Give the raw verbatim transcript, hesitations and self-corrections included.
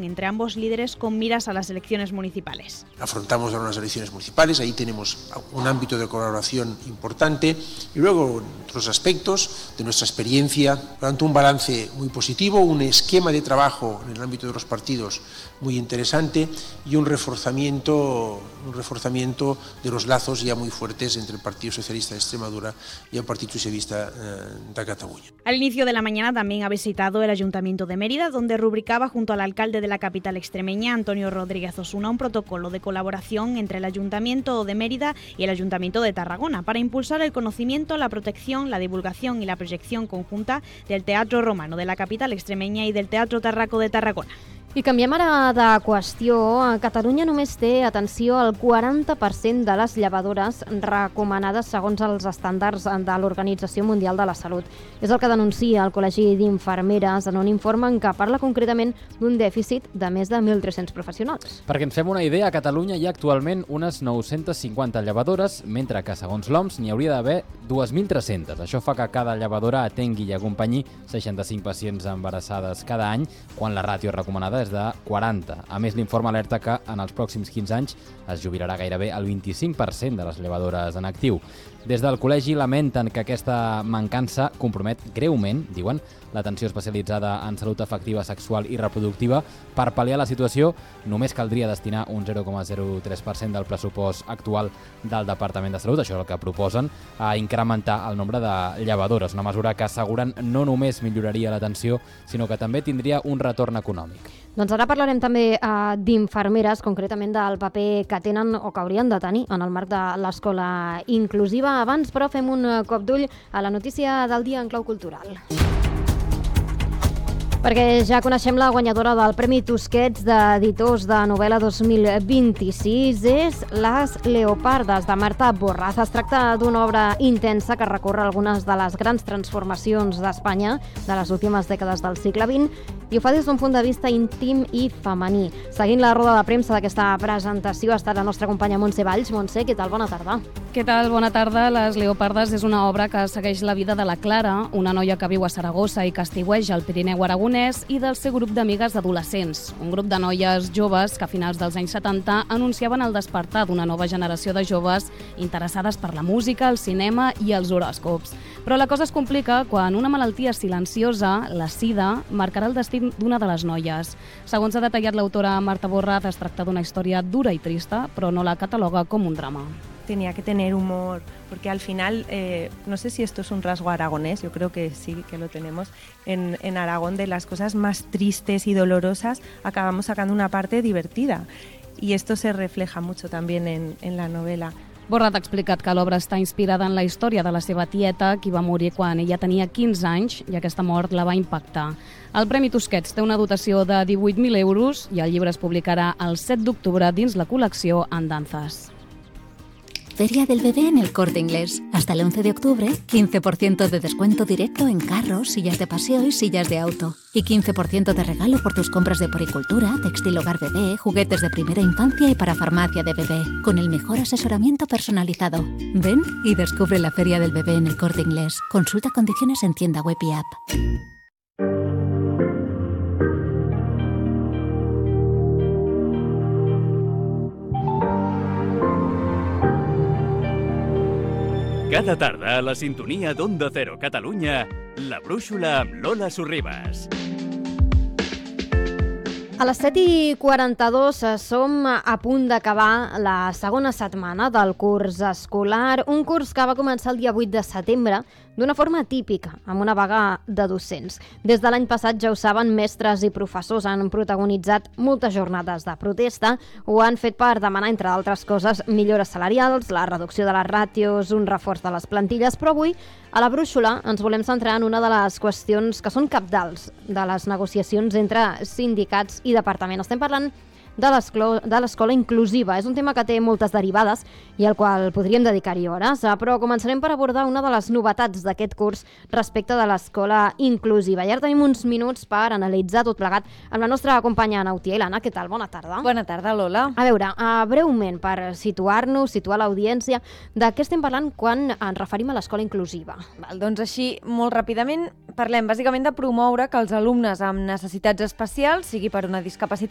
entre ambos líderes con miras a las elecciones municipales. Afrontamos ahora unas elecciones municipales, ahí tenemos un ámbito de colaboración importante y luego otros aspectos de nuestra experiencia, por tanto un balance muy positivo, un esquema de trabajo en el ámbito de los partidos muy interesante y un reforzamiento, un reforzamiento de los lazos ya muy fuertes entre el Partido Socialista de Extremadura y el Partido Socialista eh, de Cataluña. Al inicio de la mañana también ha visitado el Ayuntamiento de Mérida, donde rubricaba junto al alcalde de la capital extremeña, Antonio Rodríguez Osuna, un protocolo de colaboración entre el Ayuntamiento de Mérida y el Ayuntamiento de Tarragona para impulsar el conocimiento, la protección, la divulgación y la proyección conjunta del teatro romano de la capital extremeña y del Teatro Tarraco de Tarragona. I canviem ara de qüestió. Catalunya només té, atenció, el quaranta per cent de les llevadores recomanades segons els estàndards de l'Organització Mundial de la Salut. És el que denuncia el Col·legi d'Infermeres en un informe en què parla concretament d'un dèficit de més de mil tres-cents professionals. Perquè ens fem una idea, a Catalunya hi ha actualment unes nou-centes cinquanta llevadores, mentre que, segons l'O M S, n'hi hauria d'haver dos mil tres-cents. Això fa que cada llevadora atengui i acompanyi seixanta-cinc pacients embarassades cada any, quan la ràtio recomanada és de quaranta. A més, l'informe alerta que en els pròxims quinze anys es jubilarà gairebé el vint-i-cinc per cent de les llevadores en actiu. Des del col·legi lamenten que aquesta mancança compromet greument, diuen, l'atenció especialitzada en salut afectiva, sexual i reproductiva. Per pal·liar la situació, només caldria destinar un zero coma zero tres per cent del pressupost actual del Departament de Salut, això és el que proposen, a incrementar el nombre de llevadores, una mesura que asseguren no només milloraria l'atenció, sinó que també tindria un retorn econòmic. Doncs ara parlarem també eh, d'infermeres, concretament del paper que tenen o que haurien de tenir en el marc de l'escola inclusiva. Abans, però, fem un cop d'ull a la notícia del dia en clau cultural. Perquè ja coneixem la guanyadora del Premi Tusquets d'Editors de Novel·la dos mil vint-i-sis, és Les Leopardes, de Marta Borraz. Es tracta d'una obra intensa que recorre algunes de les grans transformacions d'Espanya de les últimes dècades del segle vint i ho fa des d'un punt de vista íntim i femení. Seguint la roda de premsa d'aquesta presentació ha estat la nostra companya Montse Valls. Montse, què tal? Bona tarda. Què tal? Bona tarda. Les Leopardes és una obra que segueix la vida de la Clara, una noia que viu a Saragossa i que estiueja al Pirineu aragonès, i del seu grup d'amigues adolescents, un grup de noies joves que a finals dels anys setanta anunciaven el despertar d'una nova generació de joves interessades per la música, el cinema i els horòscops. Però la cosa es complica quan una malaltia silenciosa, la sida, marcarà el destí d'una de les noies. Segons ha detallat l'autora Marta Borraz, es tracta d'una història dura i trista, però no la cataloga com un drama. Tenía que tener humor, porque al final, eh, no sé si esto es un rasgo aragonés, yo creo que sí, que lo tenemos. En, en Aragón, de las cosas más tristes y dolorosas, acabamos sacando una parte divertida. Y esto se refleja mucho también en, en la novela. Borrat ha explicat que l'obra està inspirada en la història de la seva tieta, qui va morir quan ella tenia quinze anys i aquesta mort la va impactar. El Premi Tusquets té una dotació de divuit mil euros i el llibre es publicarà el set d'octubre dins la col·lecció Andanzas. Feria del Bebé en El Corte Inglés. Hasta el once de octubre, quince por ciento de descuento directo en carros, sillas de paseo y sillas de auto. Y quince por ciento de regalo por tus compras de poricultura, textil hogar bebé, juguetes de primera infancia y para farmacia de bebé, con el mejor asesoramiento personalizado. Ven y descubre la Feria del Bebé en El Corte Inglés. Consulta condiciones en tienda web y app. Cada tarda a la sintonia d'Onda Cero Catalunya, La Brúixola amb Lola Sorribas. A les set i quaranta-dos som a punt d'acabar la segona setmana del curs escolar, un curs que va començar el dia vuit de setembre d'una forma típica, amb una vaga de docents. Des de l'any passat, ja ho saben, mestres i professors han protagonitzat moltes jornades de protesta, ho han fet per demanar, entre altres coses, millores salarials, la reducció de les ràtios, un reforç de les plantilles, però avui a la Brúixola ens volem centrar en una de les qüestions que són cabdals de les negociacions entre sindicats i departament. Estem parlant de l'escola inclusiva. És un tema que té moltes derivades i al qual podríem dedicar-hi hores, però començarem per abordar una de les novetats d'aquest curs respecte de l'escola inclusiva. I ara tenim uns minuts per analitzar tot plegat amb la nostra companya Ana Utiel. Anna, què tal? Bona tarda. Bona tarda, Lola. A veure, uh, breument, per situar-nos, situar l'audiència, de què estem parlant quan ens referim a l'escola inclusiva? Val, doncs així, molt ràpidament, parlem bàsicament de promoure que els alumnes amb necessitats especials, sigui per una discapacitat